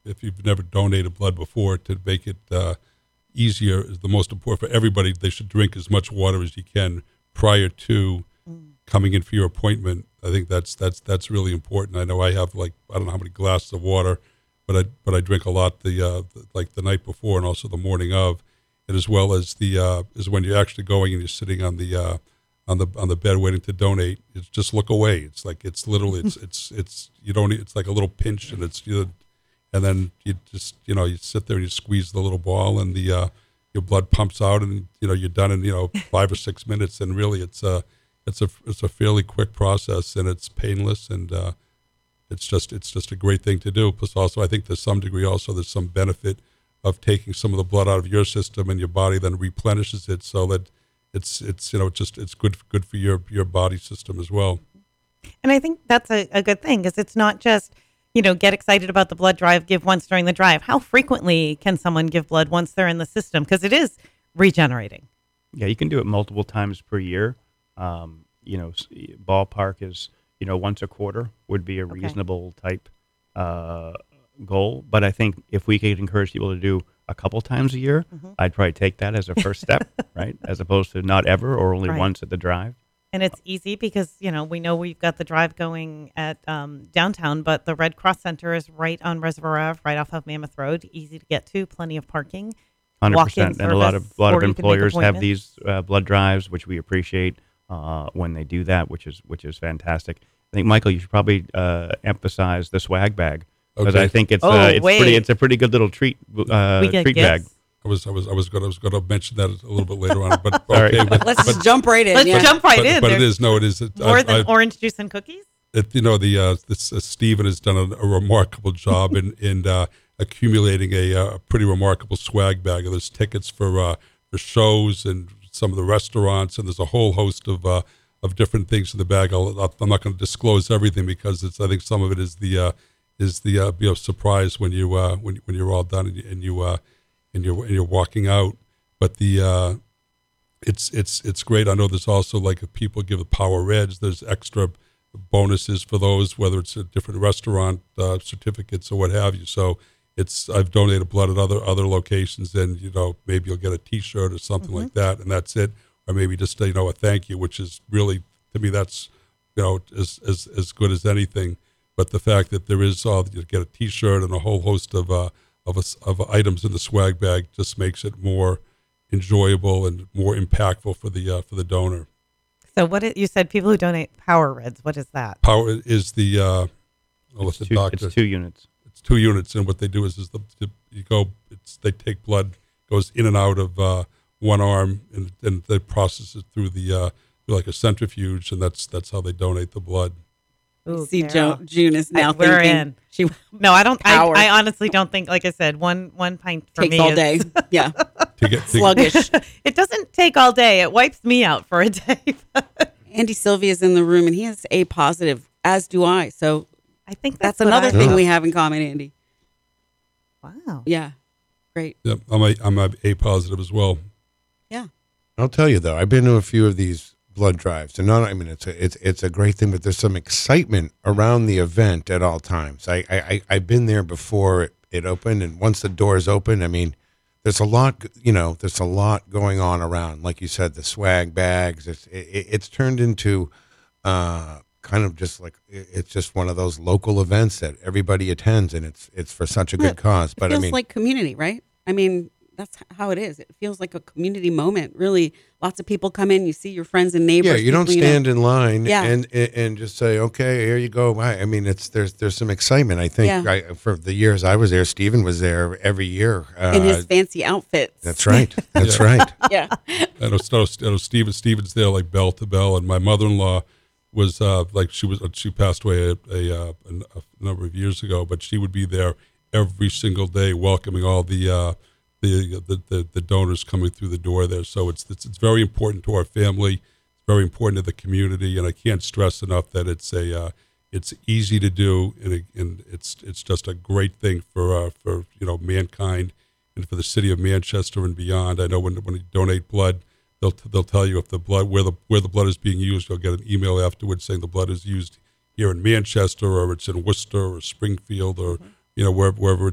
if you've never donated blood before, to make it easier is the most important for everybody. They should drink as much water as you can prior to coming in for your appointment. I think that's really important. I know I have I don't know how many glasses of water, but I drink a lot the night before and also the morning of, and as well as is when you're actually going and you're sitting on the bed waiting to donate. It's just look away. It's literally it's you don't, it's like a little pinch, and and then you just you sit there and you squeeze the little ball, and your blood pumps out, and you're done in 5 or 6 minutes, and really it's a fairly quick process, and it's painless, and it's just a great thing to do. Plus, also, I think to some degree, there's some benefit of taking some of the blood out of your system, and your body then replenishes it, so that it's good for your body system as well. And I think that's a good thing, because it's not just get excited about the blood drive, give once during the drive. How frequently can someone give blood once they're in the system? Because it is regenerating. Yeah, you can do it multiple times per year. Ballpark is, once a quarter would be a reasonable type goal. But I think if we could encourage people to do a couple times a year, I'd probably take that as a first step, right? As opposed to not ever or only once at the drive. And it's easy because, we know we've got the drive going at downtown, but the Red Cross Center is right on Reservoir Ave, right off of Mammoth Road, easy to get to, plenty of parking. 100%. And a lot of employers have these blood drives, which we appreciate when they do that, which is fantastic. I think, Michael, you should probably emphasize the swag bag, because I think it's a pretty good little treat bag. I was going to mention that a little bit later on, but okay. Right. Let's jump right in. Let's jump right in. But it is more than orange juice and cookies. Stephen has done a remarkable job in accumulating a pretty remarkable swag bag. There's tickets for shows and some of the restaurants, and there's a whole host of different things in the bag. I'm not going to disclose everything, because I think some of it is the surprise when you're all done and you're walking out. But it's great. I know there's also, if people give the Power Reds, there's extra bonuses for those, whether it's a different restaurant certificates or what have you. So I've donated blood at other locations, and maybe you'll get a T-shirt or something like that, and that's it, or maybe just a thank you, which is really, to me, that's as good as anything. But the fact that there is you get a T-shirt and a whole host of items in the swag bag just makes it more enjoyable and more impactful for the donor. So you said people who donate Power Reds, what is that? Power is the doctor. It's 2 units. It's 2 units, and what they do is they take blood, goes in and out of one arm, and they process it through like a centrifuge, and that's how they donate the blood. Ooh, see, June is now thinking. We're in. No, I don't. I honestly don't think. Like I said, one pint for takes me all day. Yeah, sluggish. It doesn't take all day. It wipes me out for a day. Andy Sylvia is in the room, and he has A positive, as do I. So I think that's another thing we have in common, Andy. Wow. Yeah. Great. Yeah, I'm A positive as well. Yeah. I'll tell you though, I've been to a few of these blood drives, and it's a great thing, but there's some excitement around the event at all times. I've been there before it opened, and once the doors open, there's a lot going on around. Like you said, the swag bags. It's turned into kind of just like it's just one of those local events that everybody attends, and it's for such a good cause. But it feels like community, right? That's how it is. It feels like a community moment. Really, lots of people come in. You see your friends and neighbors. Yeah, you don't stand in line and just say, okay, here you go. There's some excitement. I think for the years I was there, Stephen was there every year in his fancy outfits. That's right. That's right. Yeah. I know Stephen's there like bell to bell, and my mother-in-law was she passed away a number of years ago, but she would be there every single day welcoming all the donors coming through the door there. So it's very important to our family. It's very important to the community, and I can't stress enough that it's easy to do, and it's just a great thing for mankind and for the city of Manchester and beyond. I know when you donate blood, they'll tell you if the blood where the blood is being used. You'll get an email afterwards saying the blood is used here in Manchester, or it's in Worcester or Springfield, or wherever